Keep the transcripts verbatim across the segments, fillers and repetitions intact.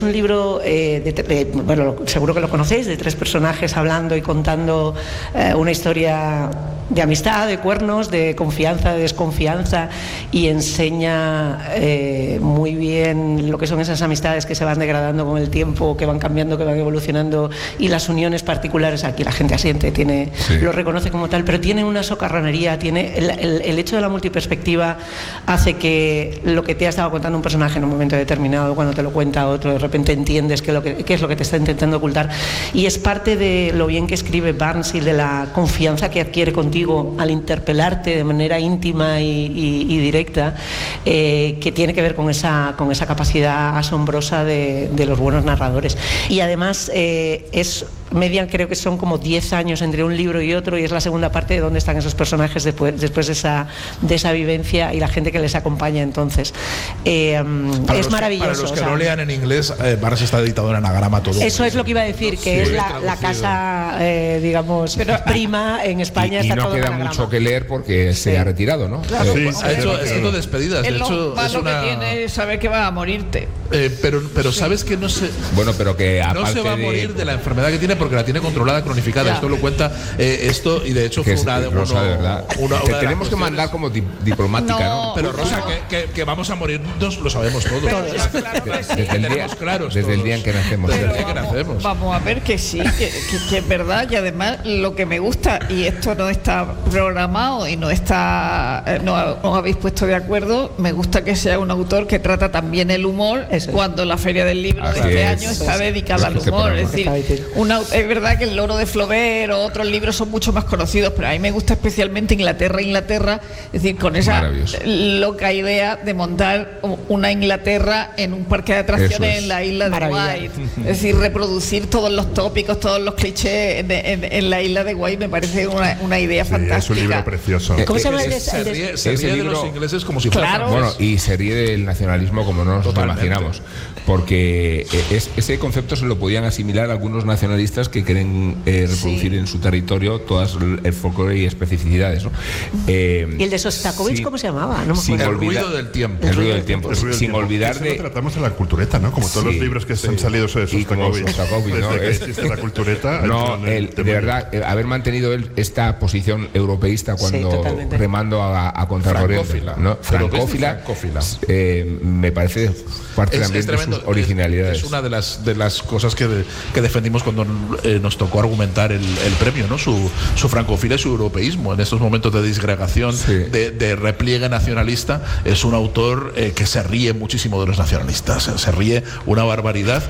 Un libro, eh, de, de, bueno, seguro que lo conocéis, de tres personajes hablando y contando eh, una historia de amistad, de cuernos, de confianza, de desconfianza, y enseña eh, muy bien lo que son esas amistades que se van degradando con el tiempo, que van cambiando, que van evolucionando, y las uniones particulares. Aquí la gente asiente, tiene, sí. lo reconoce como tal, pero tiene una socarronería, tiene el, el, el hecho de la multiperspectiva hace que lo que te ha estado contando un personaje en un momento determinado, cuando te lo cuenta otro, de repente entiendes qué, lo que, qué es lo que te está intentando ocultar, y es parte de lo bien que escribe Burns y de la confianza que adquiere contigo al interpelarte de manera íntima y, y, y directa, eh, que tiene que ver con esa, con esa capacidad asombrosa de, de los buenos narradores. Y además eh, es median, creo que son como diez años entre un libro y otro, y es la segunda parte de dónde están esos personajes después, después de, esa, de esa vivencia y la gente que les acompaña. Entonces eh, es maravilloso. Para los que o sea, no lean en inglés, eh, Barnes está editado en anagrama todo. Eso es lo que iba a decir, que sí, es la, la casa, eh, digamos, pero prima en España. Y, y está no todo queda en anagrama. Mucho que leer porque sí. se ha retirado, ¿no? Claro, sí, pues, ha hecho, eh, haciendo despedidas. Es de lo hecho, malo es una... que tiene es saber que vas a morirte. Eh, pero pero sí. sabes que no se bueno, pero que no se va a morir de... de la enfermedad que tiene porque la tiene controlada, cronificada. Ya. Esto lo cuenta eh, esto y de hecho fue una de Rosa, uno, de verdad. Una, una que de tenemos que mandar como di diplomática, ¿no? no Pero Rosa, que, que, que vamos a morirnos lo sabemos todos. Pero, claro que sí. Desde, el día, claros desde el día en que nacemos. Desde el día vamos, que nacemos. Vamos a ver que sí, que, que, que es verdad, y además lo que me gusta, y esto no está programado y no está eh, no os habéis puesto de acuerdo, me gusta que sea un autor que trata también el humor. Eso cuando la Feria del Libro Así de este es. año está dedicada al humor. Es decir, una, es verdad que El Loro de Flaubert o otros libros son mucho más conocidos, pero a mí me gusta especialmente Inglaterra, Inglaterra, es decir, con esa loca idea de montar una Inglaterra en un parque de atracciones es. en la isla de Maravilla. White. Es decir, reproducir todos los tópicos, todos los clichés en, en, en la isla de White me parece una, una idea sí, fantástica. Es un libro precioso. ¿Cómo se llama el de, se ríe, se ríe de libro, los ingleses como si fuera claro. Bueno, y se ríe del nacionalismo como no nos Totalmente. lo imaginamos, porque es, ese concepto se lo podían asimilar a algunos nacionalistas que quieren eh, reproducir sí. en su territorio todas el folclore y especificidades, ¿no? Eh, ¿Y el de Sostakovich sí, cómo se llamaba? No me sin el ruido del tiempo. El ruido del tiempo. El ruido sin del olvidar tiempo. de... Eso lo tratamos en la cultureta, ¿no? Como todos sí, los libros que sí. han salido sobre Sostakovich. Sostakovich Desde ¿no? que es, existe la cultureta. No, el, de verdad, eh, haber mantenido él esta posición europeísta cuando sí, remando a, a contracorriente, ¿no? Francófila, francófila. Eh, me parece parte es, también es tremendo, de sus originalidades. Es, es una de las, de las cosas que, de, que defendimos cuando eh, nos tocó argumentar el, el premio, ¿no? Su, su francofilia y su europeísmo. En estos momentos de disgregación, sí. de, de repliegue nacionalista, es un autor eh, que se ríe muchísimo de los nacionalistas, se, se ríe una barbaridad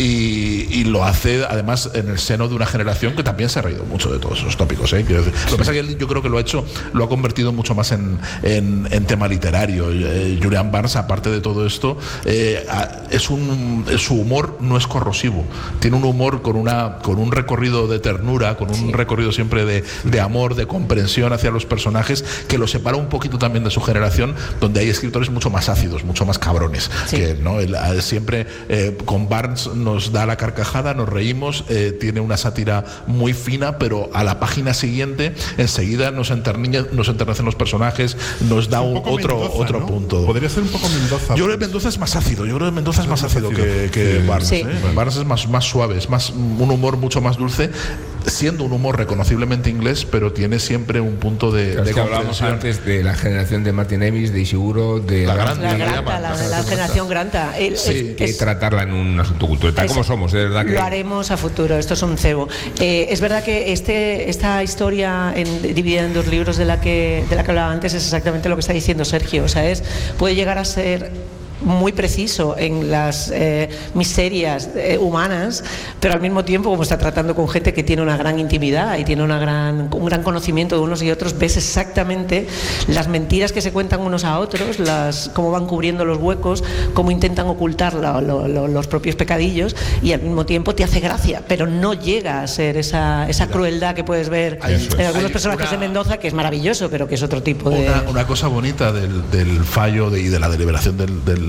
y, y lo hace además en el seno de una generación que también se ha reído mucho de todos esos tópicos, ¿eh? Quiero decir, lo que pasa es que él, yo creo que lo ha hecho, lo ha convertido mucho más en, en, en tema literario. Eh, Julian Barnes, aparte de todo esto, eh, es un, su humor no es corrosivo, tiene un humor con, una, con un recorrido de ternura, con un sí. recorrido siempre de, de amor, de comprensión hacia los personajes, que lo separa un poquito también de su generación, donde hay escritores mucho más ácidos, mucho más cabrones, sí. que ¿no? Él, siempre eh, con Barnes nos da la carcajada, nos reímos, eh, tiene una sátira muy fina, pero a la página siguiente enseguida nos, enterniña, nos enternecen los personajes, nos da un un, otro, Mendoza, otro ¿no? punto. Podría ser un poco Mendoza. Yo creo que Mendoza es más ácido, yo creo que Mendoza es más ácido que, que sí. Barnes. Sí. ¿eh? Barnes es más, más suave, es más, un humor mucho más dulce, siendo un humor reconociblemente inglés, pero tiene siempre un punto de, claro, de es que hablábamos antes de la generación de Martin Amis, de Ishiguro, de la, la, Granta, la, Granta, la, la, la generación Granta. El, sí, es, que es, tratarla en un asunto cultural, tal como somos, de verdad que lo haremos a futuro. Esto es un cebo. Eh, es verdad que este, esta historia en, dividida en dos libros de la que de la que hablaba antes es exactamente lo que está diciendo Sergio. O sea, es puede llegar a ser muy preciso en las eh, miserias eh, humanas, pero al mismo tiempo, como está tratando con gente que tiene una gran intimidad y tiene una gran, un gran conocimiento de unos y otros, ves exactamente las mentiras que se cuentan unos a otros, las, cómo van cubriendo los huecos, cómo intentan ocultar lo, lo, lo, los propios pecadillos, y al mismo tiempo te hace gracia, pero no llega a ser esa, esa crueldad que puedes ver en algunos personajes de Mendoza, que es maravilloso, pero que es otro tipo de... Una, una cosa bonita del, del fallo de, y de la deliberación del, del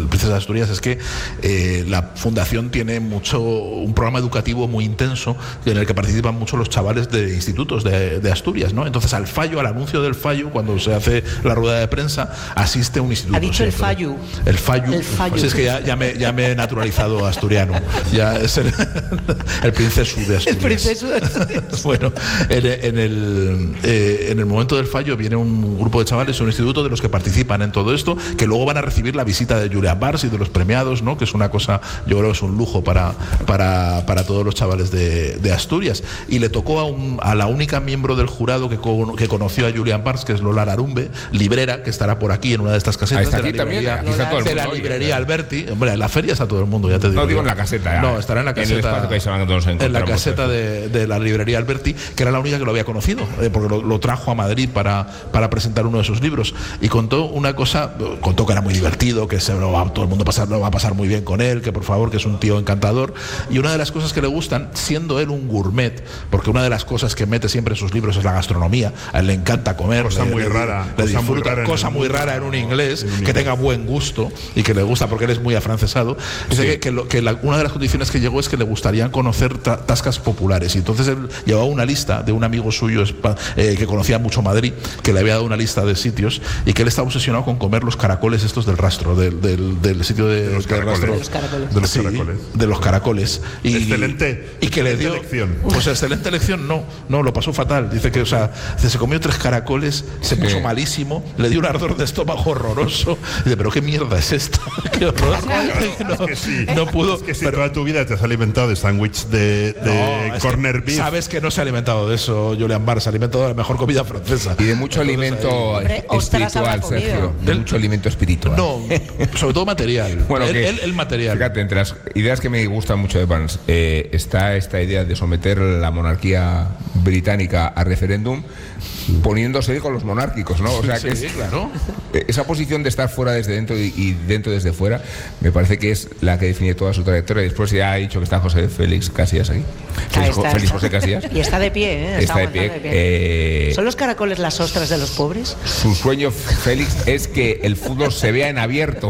Princesa de Asturias es que eh, la fundación tiene mucho un programa educativo muy intenso en el que participan mucho los chavales de institutos de, de Asturias, ¿no? Entonces al fallo, al anuncio del fallo, cuando se hace la rueda de prensa, asiste un instituto. Ha dicho siempre. el fallo. El fallo. El fallo. Pues es que ya, ya, me, ya me he naturalizado asturiano. Ya es el, el princeso de Asturias. El princeso de Asturias. Bueno, en, en, el, eh, en el momento del fallo viene un grupo de chavales, un instituto de los que participan en todo esto, que luego van a recibir la visita de Julian Barnes y de los premiados, ¿no? Que es una cosa, yo creo que es un lujo para, para, para todos los chavales de, de Asturias. Y le tocó a, un, a la única miembro del jurado que, con, que conoció a Julian Barnes, que es Lola Larumbe, librera, que estará por aquí en una de estas casetas de la librería, también, Lola, de la librería Alberti. Hombre, en la feria está todo el mundo, ya te digo. No digo en la caseta. Ya. No, estará en la caseta. En, el en la caseta de, de la librería Alberti, que era la única que lo había conocido, eh, porque lo, lo trajo a Madrid para, para presentar uno de sus libros. Y contó una cosa, contó que era muy divertido, que se lo va, todo el mundo pasar, lo va a pasar muy bien con él, que por favor, que es un tío encantador. Y una de las cosas que le gustan, siendo él un gourmet, porque una de las cosas que mete siempre en sus libros es la gastronomía, a él le encanta comer. Cosa le, muy le, rara. Le cosa disfruta, muy rara, cosa muy rara en un inglés, que tenga buen gusto y que le gusta, porque él es muy afrancesado. Dice sí. que, que, lo, que la, una de las condiciones que llegó es que le gustaría conocer ta, tascas populares. Y entonces él llevaba una lista de un amigo suyo eh, que conocía mucho Madrid, que le había dado una lista de sitios y que él estaba obsesionado con comer los caracoles estos del rastro, del, del, del sitio de, de los caracoles. Rastro, de los caracoles. De los sí, caracoles. De los caracoles. Y, excelente. Y que le dio. Elección. Pues excelente elección, no, no, lo pasó fatal. Dice que, o sea, se comió tres caracoles, se puso sí. malísimo, le dio un ardor de estómago horroroso. Dice, pero qué mierda es esta, qué horror. No, es que sí. no pudo. Es que si pero, toda tu vida te has alimentado de sándwich de, de no, corner beef. Sabes que no se ha alimentado de eso, Julian Barnes, se ha alimentado de la mejor comida francesa. Y de mucho Entonces, alimento ahí, Hombre, espiritual, Sergio. De ¿El? mucho alimento espiritual. No, sobre todo material. Bueno, el, que, el, el material. Fíjate, entre las ideas que me gustan mucho de Barnes, eh, está esta idea de someter la monarquía británica a referéndum, poniéndose con los monárquicos, ¿no? O sea, que sí, es, claro. Esa posición de estar fuera desde dentro y, y dentro desde fuera, me parece que es la que define toda su trayectoria. Después ya ha dicho que está José Félix Casillas aquí. Félix, está, Félix está. José Casillas. Y está de pie, ¿eh? Está, está de pie. De pie. Eh, ¿Son los caracoles las ostras de los pobres? Su sueño, Félix, es que el fútbol se vea en abierto.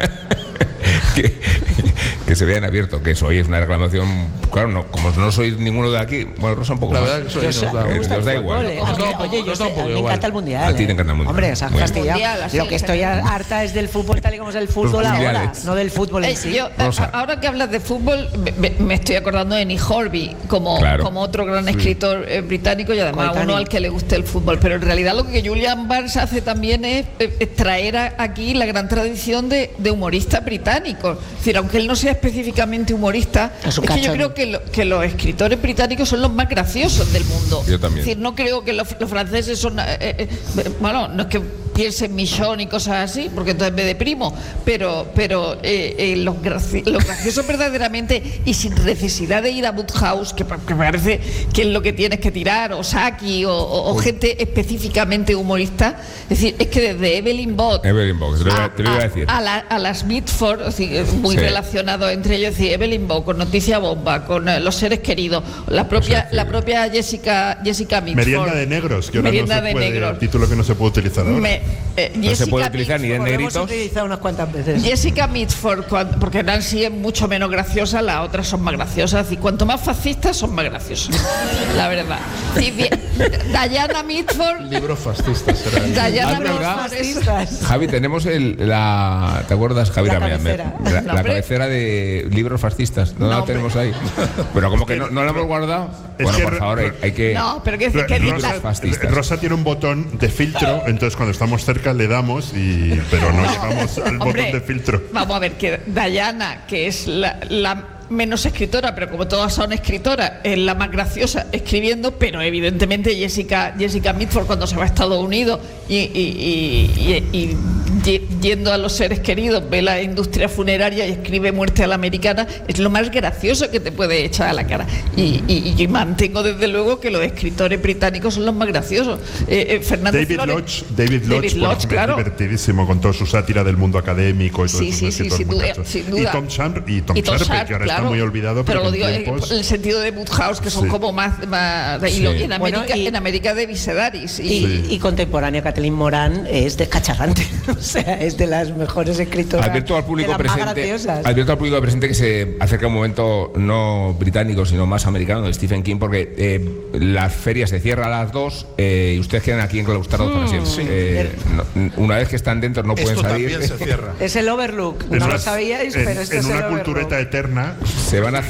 que, que se vea en abierto, que eso hoy es una reclamación. Claro, no, como no sois ninguno de aquí, bueno, Rosa un poco la más. verdad que soy, nos, nos da, eh, nos da igual. Oye, oye, yo sé, me encanta el mundial. A ti te encanta el mundial. Hombre, se han fastidiado. Lo que estoy harta es del fútbol tal y como es el fútbol ahora, no del fútbol en eh, sí. Yo, ahora que hablas de fútbol, me, me estoy acordando de Nick Hornby como, claro. como otro gran escritor eh, británico y además Coetáneo. uno al que le guste el fútbol. Pero en realidad lo que Julian Barnes hace también es, es traer a, aquí la gran tradición de, de humoristas británicos. Es decir, aunque él no sea específicamente humorista, es, es que yo creo que, lo, que los escritores británicos son los más graciosos del mundo. Yo también. Es decir, no creo que los, los franceses son... Eh, eh, bueno, no es que piense en Michon y cosas así, porque entonces me deprimo, pero, pero eh, eh, los, graci los graciosos verdaderamente y sin necesidad de ir a Woodhouse, que, que me parece que es lo que tienes que tirar, o Saki, o, o, o gente específicamente humorista. Es decir, es que desde Evelyn Bott, Evelyn Bott te, lo iba, te lo iba a decir. A, a, la, a las Mitford, es decir, muy sí. relacionado entre ellos, es decir, Evelyn Bott con Noticia Bomba, con uh, Los Seres Queridos, la propia, la propia Jessica, Jessica Mitford. Merienda de negros, que ahora Merienda no se de puede, negros. título que no se puede utilizar ahora. Me, eh, no se puede utilizar ni de negritos. Hemos utilizado unas cuantas veces. Jessica Mitford, cuando, porque Nancy es mucho menos graciosa, las otras son más graciosas. Y cuanto más fascistas, son más graciosas. La verdad. Y, Diana Mitford. Libros fascistas. Diana Mitford. Javi, tenemos el, la. ¿Te acuerdas, Javi? La la, cabecera. La, la, la cabecera de libros fascistas. No, no la tenemos ahí. Pero como que no, no la hemos guardado. Es bueno, que por favor, hay, hay que. No, pero que, que, que Rosa, fascistas. Rosa tiene un botón de filtro, entonces cuando estamos cerca le damos, y pero no, no llegamos al hombre, botón de filtro. Vamos a ver, que Diana, que es la, la menos escritora, pero como todas son escritoras, es la más graciosa escribiendo, pero evidentemente Jessica Jessica Mitford cuando se va a Estados Unidos y, y, y, y, y yendo a Los Seres Queridos, ve la industria funeraria y escribe Muerte a la Americana, es lo más gracioso que te puede echar a la cara. Y, y, y mantengo desde luego que los escritores británicos son los más graciosos. Eh, eh, Fernando David Flores, Lodge, David Lodge, David Lodge, por claro. divertidísimo con toda su sátira del mundo académico y todo Sí, eso. sí, sí, sin duda, sin duda. Y Tom Sharp, y Tom, Y Tom Sharpe, Sharp, que ahora claro. está muy olvidado, pero, pero lo digo en tiempos... el sentido de Woodhouse, que son Sí. como más, más y Sí. lo- y en América, Bueno, y- en América de Visedaris y, Y, y contemporánea, Kathleen Moran es descacharrante. O sea, es de las mejores escritoras. Advierto al público de las más presente, graciosas. advierto al público presente que se acerca un momento no británico, sino más americano de Stephen King, porque eh, la feria se cierra a las dos eh, y ustedes quedan aquí enclaustrados para siempre. Sí. Eh, no, una vez que están dentro no pueden Esto salir. también se cierra. Es el Overlook, Es no lo las- sabíais, en, pero esto en es el una Overlook. cultureta eterna. Se van a